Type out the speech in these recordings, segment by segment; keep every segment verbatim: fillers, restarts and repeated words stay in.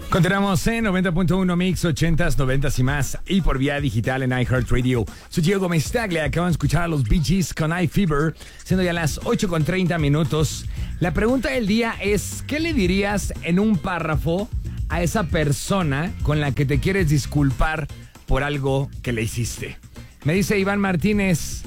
Continuamos en noventa punto uno Mix, ochentas, noventas y más, y por vía digital en iHeartRadio. Soy Diego Mestaglia, acaban de escuchar a los Bee Gees con iFever, siendo ya las ocho con treinta minutos. La pregunta del día es, ¿qué le dirías en un párrafo a esa persona con la que te quieres disculpar por algo que le hiciste? Me dice Iván Martínez,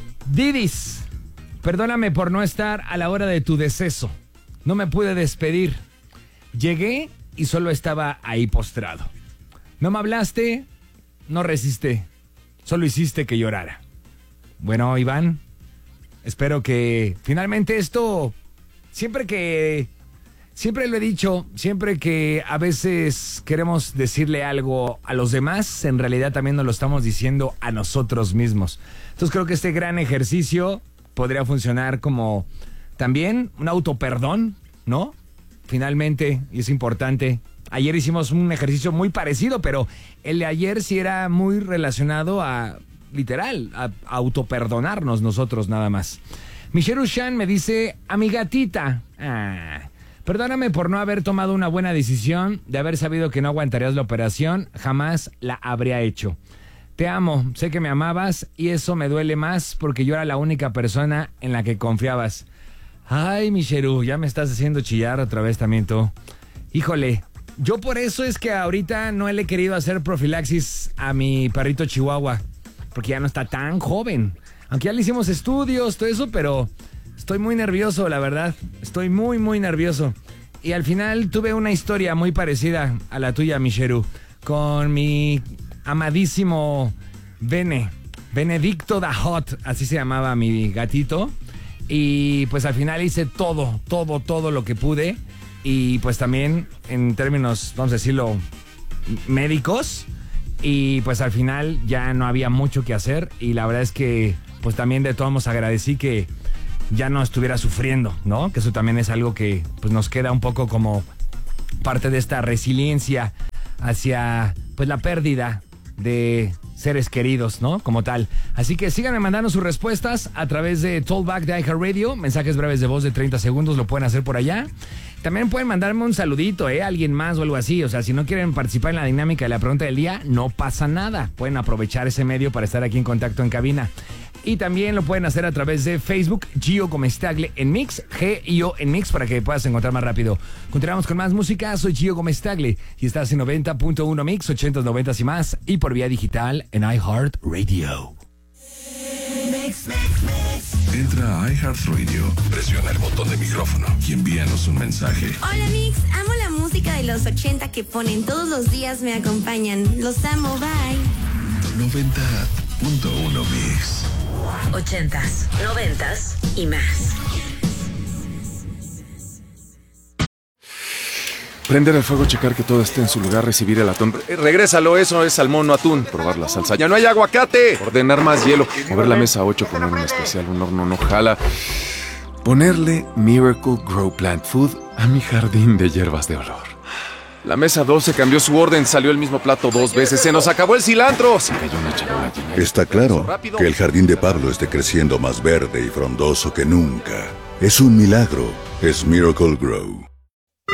Didis, perdóname por no estar a la hora de tu deceso. No me pude despedir. Llegué y solo estaba ahí postrado. No me hablaste, no resisté, solo hiciste que llorara. Bueno, Iván, espero que finalmente esto, siempre que, siempre lo he dicho, siempre que a veces queremos decirle algo a los demás, en realidad también nos lo estamos diciendo a nosotros mismos. Entonces creo que este gran ejercicio podría funcionar como también un autoperdón, ¿no? Finalmente, y es importante, ayer hicimos un ejercicio muy parecido, pero el de ayer sí era muy relacionado a, literal, a, a autoperdonarnos nosotros nada más. Michelle Ushan me dice, a mi gatita, ah, perdóname por no haber tomado una buena decisión, de haber sabido que no aguantarías la operación, jamás la habría hecho. Te amo, sé que me amabas y eso me duele más porque yo era la única persona en la que confiabas. Ay, Micheru, ya me estás haciendo chillar otra vez también tú. Híjole, yo por eso es que ahorita no le he querido hacer profilaxis a mi perrito Chihuahua, porque ya no está tan joven. Aunque ya le hicimos estudios, todo eso, pero estoy muy nervioso, la verdad. Estoy muy, muy nervioso. Y al final tuve una historia muy parecida a la tuya, Micheru, con mi amadísimo Bene, Benedicto da Hot, así se llamaba mi gatito. Y pues al final hice todo, todo, todo lo que pude. Y pues también en términos, vamos a decirlo, médicos. Y pues al final ya no había mucho que hacer. Y la verdad es que pues también de todos modos agradecí que ya no estuviera sufriendo, ¿no? Que eso también es algo que pues nos queda un poco como parte de esta resiliencia hacia pues la pérdida de seres queridos, ¿no? Como tal. Así que síganme mandando sus respuestas a través de Tollback de iHeartRadio. Mensajes breves de voz de treinta segundos lo pueden hacer por allá. También pueden mandarme un saludito, ¿eh? Alguien más o algo así. O sea, si no quieren participar en la dinámica de la pregunta del día, no pasa nada. Pueden aprovechar ese medio para estar aquí en contacto en cabina. Y también lo pueden hacer a través de Facebook, Gio Gomestagle en Mix, G I O en Mix, para que puedas encontrar más rápido. Continuamos con más música, soy Gio Gomestagle y estás en noventa punto uno Mix, ochentas, noventas y más, y por vía digital en iHeartRadio. Mix, mix, mix. Entra a iHeartRadio, presiona el botón de micrófono y envíanos un mensaje. Hola Mix, amo la música de los ochenta que ponen todos los días, me acompañan. Los amo, bye. noventa punto uno Mix. Ochentas, noventas y más. Prender el fuego, checar que todo esté en su lugar, recibir el atún. Eh, regrésalo, eso es salmón, no atún. Probar la salsa. ¡Ya no hay aguacate! Ordenar más hielo. Mover la mesa a ocho, poner un especial, un horno no jala. Ponerle Miracle Grow Plant Food a mi jardín de hierbas de olor. La mesa doce cambió su orden, salió el mismo plato dos veces. ¡Se nos acabó el cilantro! Se cayó una charola llena de... Está claro que el jardín de Pablo esté creciendo más verde y frondoso que nunca. Es un milagro. Es Miracle Grow.